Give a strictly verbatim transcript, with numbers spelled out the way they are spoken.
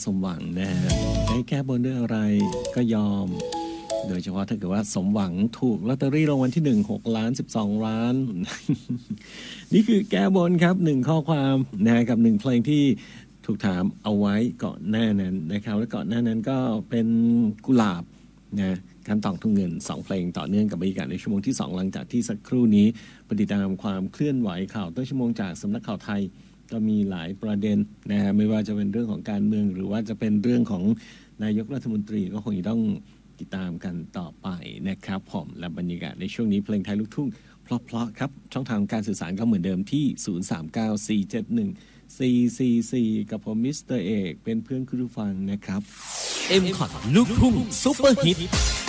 สมหวังนะฮะให้แก้บนด้วยอะไรก็ยอมโดยเฉพาะถ้าเกิดว่าสมหวังถูกลอตเตอรี่รางวัลที่หนึ่ง หกล้านสิบสองล้าน นี่คือแก้บนครับหนึ่งข้อความนะกับหนึ่งเพลงที่ถูกถามเอาไว้ก่อนหน้านั้นนะครับและก่อนหน้านั้นก็เป็นกุหลาบนะการตองทุ่งเงินสองเพลงต่อเนื่องกับบรรยากาศในชั่วโมงที่สองหลังจากที่สักครู่นี้ปฏิตามความเคลื่อนไหวข่าวต้นชั่วโมงจากสำนักข่าวไทยก็มีหลายประเด็นนะฮะไม่ว่าจะเป็นเรื่องของการเมืองหรือว่าจะเป็นเรื่องของนายกรัฐมนตรีก็คงต้องติดตามกันต่อไปนะครับผมและบรรยากาศในช่วงนี้เพลงไทยลูกทุ่งเพราะๆครับช่องทางการสื่อสารก็เหมือนเดิมที่ศูนย์ สาม เก้า สี่ เจ็ด หนึ่ง สี่ สี่ สี่ กับผมมิสเตอร์เอกเป็นเพื่อนคุณผู้ฟังนะครับเอ็ม คอท ลูกทุ่งซุปเปอร์ฮิต